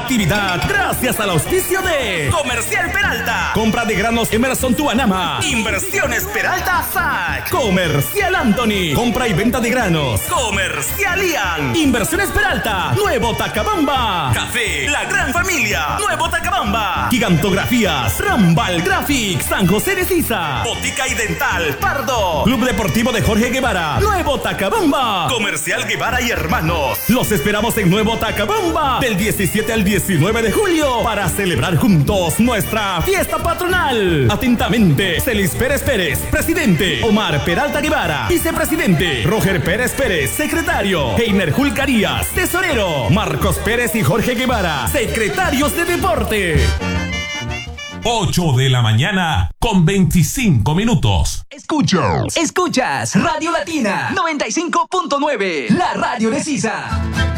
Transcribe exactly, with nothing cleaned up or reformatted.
actividad gracias al auspicio de Comercial Peralta. Compra de granos Emerson Tuanama. Inversiones Peralta S A C. Comercial Anthony. Compra y venta de granos. Comercial Ian. Inversiones Peralta. Nuevo Tacabamba. Café La Gran Familia. Nuevo Tacabamba. Gigantografías Rambal Graphics. San José de Sisa. Botica y Dental Pardo. Club Deportivo de Jorge Guevara. Nuevo Tacabamba. Comercial Guevara y Hermanos. Los esperamos en Nuevo Tacabamba del diecisiete al diecinueve de julio para celebrar juntos nuestra fiesta patronal. Atentamente, Celis Pérez Pérez, presidente. Omar Peralta Guevara, vicepresidente. Roger Pérez Pérez, secretario. Heiner Julcarías, tesorero. Marcos Pérez y Jorge Guevara, secretarios de deporte. ocho de la mañana con veinticinco minutos. Escuchas, escuchas Radio Latina noventa y cinco punto nueve, la radio de Sisa.